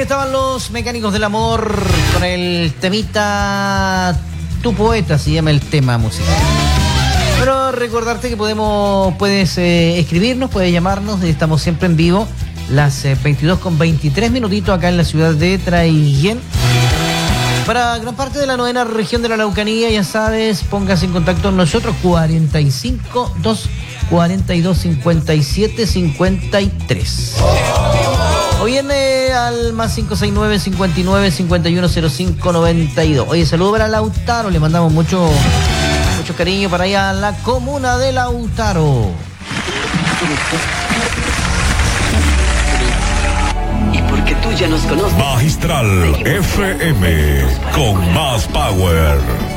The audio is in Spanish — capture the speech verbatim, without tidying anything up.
estaban los Mecánicos del Amor con el temita Tu Poeta, se llama el tema musical. Pero recordarte que podemos, puedes eh, escribirnos, puedes llamarnos, estamos siempre en vivo, las eh, veintidós con veintitrés minutitos acá en la ciudad de Traiguén. Para gran parte de la novena región de la Araucanía, ya sabes, póngase en contacto con nosotros, cuarenta y cinco, dos cuarenta y dos, cincuenta y siete, cincuenta y tres. O viene al más cinco seis nueve, cincuenta y nueve, cincuenta y uno, cero cinco, noventa y dos. Oye, saludo para Lautaro, le mandamos mucho, mucho cariño para allá a la comuna de Lautaro. Y porque tú ya nos conoces. Magistral F M con más power.